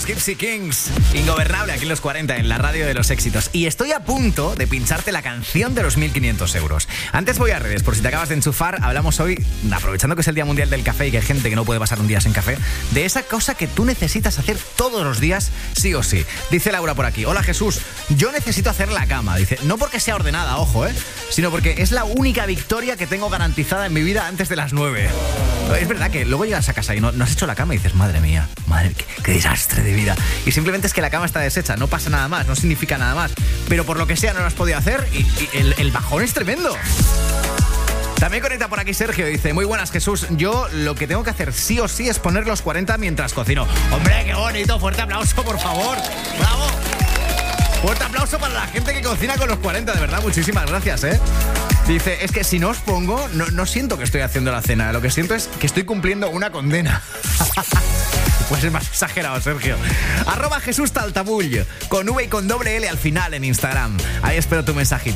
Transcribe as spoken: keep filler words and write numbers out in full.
Gypsy Kings. Ingobernable aquí en los cuarenta, en la radio de los éxitos. Y estoy a punto de pincharte la canción de los mil quinientos euros. Antes voy a redes, por si te acabas de enchufar. Hablamos hoy, aprovechando que es el Día Mundial del Café y que hay gente que no puede pasar un día sin café, de esa cosa que tú necesitas hacer todos los días, sí o sí. Dice Laura por aquí: hola Jesús, yo necesito hacer la cama. Dice, no porque sea ordenada, ojo, ¿eh? sino porque es la única victoria que tengo garantizada en mi vida antes de las nueve. Es verdad que luego llegas a casa y no, no has hecho la cama y dices, madre mía, madre, qué, qué desastre de vida. Y simplemente es que la cama está deshecha, no pasa nada más, no significa nada más. Pero por lo que sea no lo has podido hacer y, y el, el bajón es tremendo. También conecta por aquí Sergio, dice, muy buenas Jesús, yo lo que tengo que hacer sí o sí es poner los cuarenta mientras cocino. Hombre, qué bonito, fuerte aplauso por favor, bravo. Fuerte aplauso para la gente que cocina con los cuarenta, de verdad, muchísimas gracias, ¿eh? Dice, es que si no os pongo, no, no siento que estoy haciendo la cena, lo que siento es que estoy cumpliendo una condena. Pues es más exagerado, Sergio. Arroba Jesús Taltabull, con V y con doble L al final en Instagram. Ahí espero tu mensajito.